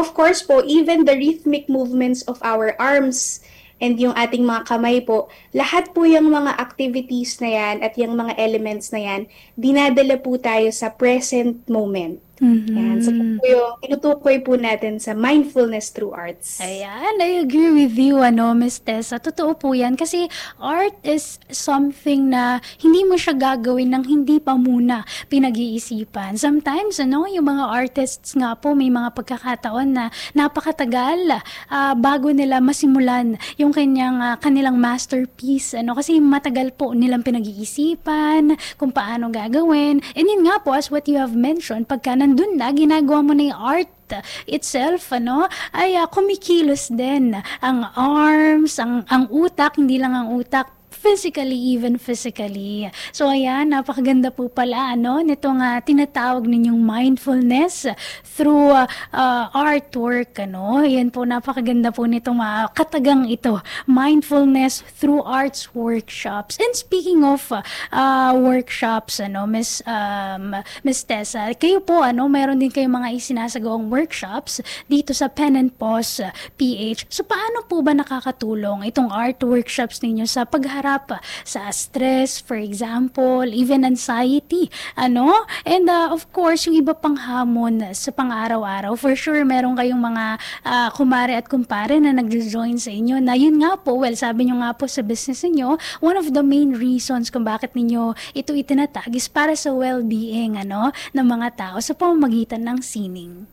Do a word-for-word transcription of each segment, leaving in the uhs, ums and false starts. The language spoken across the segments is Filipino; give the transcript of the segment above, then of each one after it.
of course po, even the rhythmic movements of our arms and yung ating mga kamay po, lahat po yung mga activities na yan at yung mga elements na yan, dinadala po tayo sa present moment. Yan. So, Mhm. po yung tinutukoy po natin sa mindfulness through arts. Ayan, I agree with you, ano, Miss Tessa. Totoo po yan. Kasi art is something na hindi mo siya gagawin ng hindi pa muna pinag-iisipan. Sometimes, ano, yung mga artists nga po, may mga pagkakataon na napakatagal ah, bago nila masimulan yung kanyang, ah, kanilang masterpiece. Ano, kasi matagal po nilang pinag-iisipan kung paano gagawin. And yun nga po, as what you have mentioned, pagka nandun na, ginagawa mo na yung art itself, ano, ay uh, kumikilos din ang arms, ang, ang utak, hindi lang ang utak, physically, even physically. So, ayan, napakaganda po pala, ano, nitong uh, tinatawag ninyong mindfulness through uh, uh, artwork, ano. Ayan po, napakaganda po nitong uh, katagang ito, mindfulness through arts workshops. And speaking of uh, uh, workshops, ano, Miss um, Miss Tessa, kayo po, ano, meron din kayong mga isinasagawang workshops dito sa Pen and Pause uh, P H. So, paano po ba nakakatulong itong art workshops ninyo sa pagharap sa stress, for example, even anxiety, ano? And uh, of course, yung iba pang hamon sa pang-araw-araw, for sure, meron kayong mga uh, kumare at kumpare na nag-join sa inyo na yun nga po, well, sabi nyo nga po sa business niyo, one of the main reasons kung bakit ninyo ito itinatag is para sa well-being, ano, ng mga tao sa pamamagitan ng sining.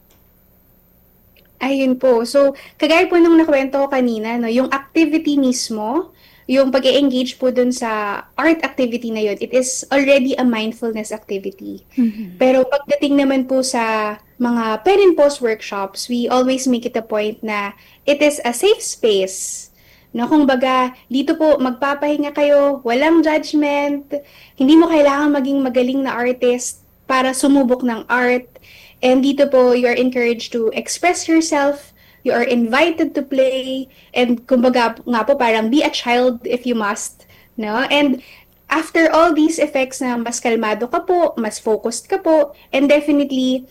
Ayun po. So, kagaya po nung nakwento ko kanina, no, yung activity mismo, yung pag-engage po dun sa art activity na yun, it is already a mindfulness activity. Mhm. Pero pagdating naman po sa mga pen and pause workshops, we always make it a point na it is a safe space. No, kung baga, dito po magpapahinga kayo, walang judgment, hindi mo kailangan maging magaling na artist para sumubok ng art. And dito po, you are encouraged to express yourself, you are invited to play, and kumbaga nga po parang be a child if you must, no? And after all these effects na mas kalmado ka po, mas focused ka po, and definitely,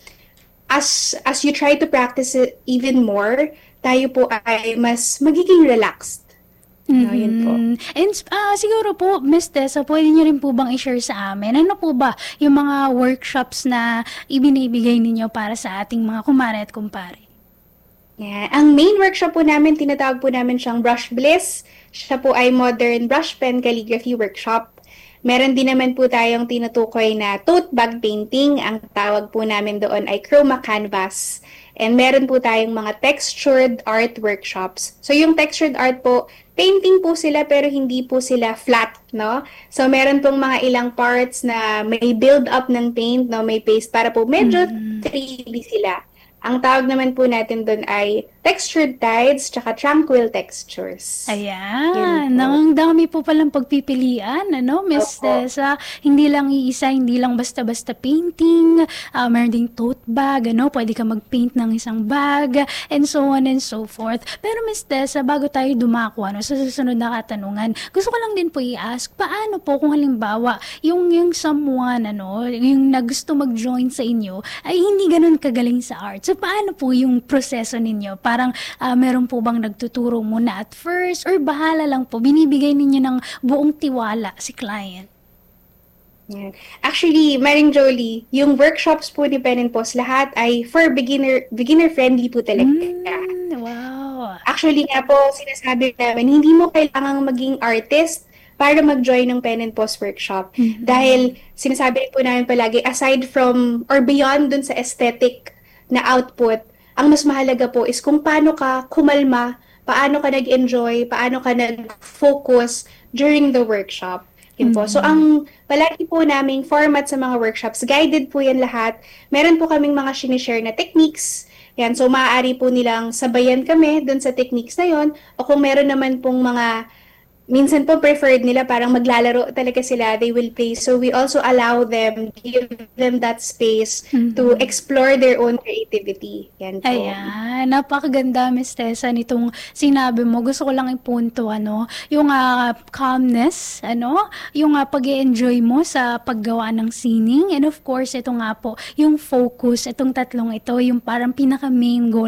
as as you try to practice it even more, tayo po ay mas magiging relaxed. No, yun po. Mhm. And ah, siguro po, Miss Tessa, pwede niyo rin po bang i-share sa amin? Ano po ba yung mga workshops na ibinibigay ninyo para sa ating mga kumare at kumpare? Yeah. Ang main workshop po namin, tinatawag po namin siyang Brush Bliss. Siya po ay Modern Brush Pen Calligraphy Workshop. Meron din naman po tayong tinutukoy na tote bag painting. Ang tawag po namin doon ay Chroma Canvas. And meron po tayong mga textured art workshops. So yung textured art po, painting po sila pero hindi po sila flat, no? So meron pong mga ilang parts na may build up ng paint, no? May paste para po medyo Mhm. three D sila. Ang tawag naman po natin doon ay textured tides tsaka tranquil textures. Ayan, Yun po. ang dami po palang pagpipilian, ano, Miss Opo. Tessa. Hindi lang iisa, hindi lang basta-basta painting, ah, meron ding tote bag, ano, pwede ka mag-paint ng isang bag, and so on and so forth. Pero Miss Tessa, bago tayo dumako, ano, sa susunod na katanungan, gusto ko lang din po i-ask, paano po kung halimbawa, yung, yung someone, ano, yung na gusto mag-join sa inyo, ay hindi ganun kagaling sa art. So, paano po yung proseso ninyo? Parang ah, meron po bang nagtuturo muna at first or bahala lang po, binibigay ninyo ng buong tiwala si client? Yan. Actually, Maring Jolie, yung workshops po ni Pen and Pause, lahat ay for beginner beginner friendly po talaga. Mm, wow. Actually nga po, sinasabi namin, hindi mo kailangang maging artist para mag-join ng Pen and Pause workshop. Mhm. Dahil sinasabi rin po namin palagi, aside from or beyond dun sa aesthetic na output, ang mas mahalaga po is kung paano ka kumalma, paano ka nag-enjoy, paano ka nag-focus during the workshop. Yun po. So, Mhm. ang palagi po naming format sa mga workshops, guided po yan lahat. Meron po kaming mga sinishare na techniques. Yan. So, maaari po nilang sabayan kami dun sa techniques na yon. O kung meron naman pong mga minsan po preferred nila parang maglalaro talaga sila, they will play. So we also allow them, give them that space to Mhm. explore their own creativity. Yan po. Ayan, napakaganda, Miss Tessa, nitong sinabi mo. Gusto ko lang ipunto, ano, yung ah, calmness, ano, yung uh, pag-enjoy mo sa paggawa ng sining, and of course, ito nga po, yung focus, itong tatlong ito, yung parang pinaka-main goal